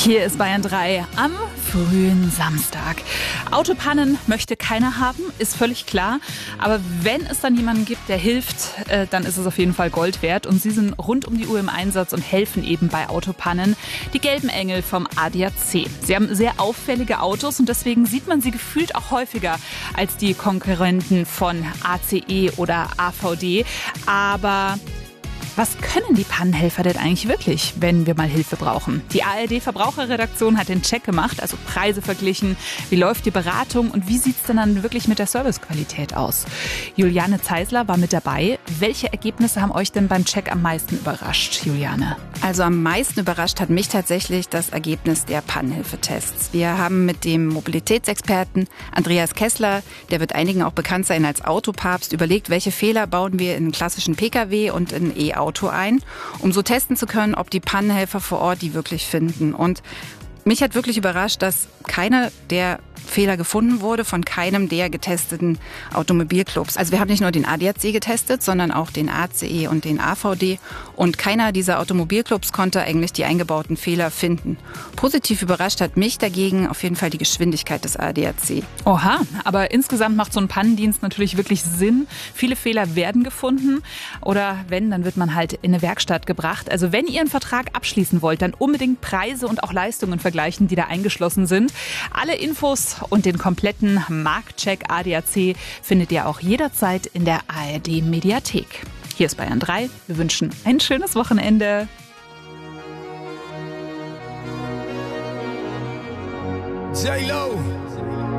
Hier ist Bayern 3 am frühen Samstag. Autopannen möchte keiner haben, ist völlig klar. Aber wenn es dann jemanden gibt, der hilft, dann ist es auf jeden Fall Gold wert. Und sie sind rund um die Uhr im Einsatz und helfen eben bei Autopannen. Die gelben Engel vom ADAC. Sie haben sehr auffällige Autos und deswegen sieht man sie gefühlt auch häufiger als die Konkurrenten von ACE oder AVD. Aber was können die Pannenhelfer denn eigentlich wirklich, wenn wir mal Hilfe brauchen? Die ARD-Verbraucherredaktion hat den Check gemacht, also Preise verglichen. Wie läuft die Beratung und wie sieht es denn dann wirklich mit der Servicequalität aus? Juliane Zeisler war mit dabei. Welche Ergebnisse haben euch denn beim Check am meisten überrascht, Juliane? Also am meisten überrascht hat mich tatsächlich das Ergebnis der Pannenhilfetests. Wir haben mit dem Mobilitätsexperten Andreas Kessler, der wird einigen auch bekannt sein als Autopapst, überlegt, welche Fehler bauen wir in klassischen Pkw und in E-Auto ein, um so testen zu können, ob die Pannenhelfer vor Ort die wirklich finden. Und mich hat wirklich überrascht, dass keiner der Fehler gefunden wurde von keinem der getesteten Automobilclubs. Also wir haben nicht nur den ADAC getestet, sondern auch den ACE und den AVD. Und keiner dieser Automobilclubs konnte eigentlich die eingebauten Fehler finden. Positiv überrascht hat mich dagegen auf jeden Fall die Geschwindigkeit des ADAC. Oha, aber insgesamt macht so ein Pannendienst natürlich wirklich Sinn. Viele Fehler werden gefunden oder wenn, dann wird man halt in eine Werkstatt gebracht. Also wenn ihr einen Vertrag abschließen wollt, dann unbedingt Preise und auch Leistungen vergleichen, die da eingeschlossen sind. Alle Infos und den kompletten Marktcheck ADAC findet ihr auch jederzeit in der ARD-Mediathek. Hier ist Bayern 3. Wir wünschen ein schönes Wochenende. J-Lo.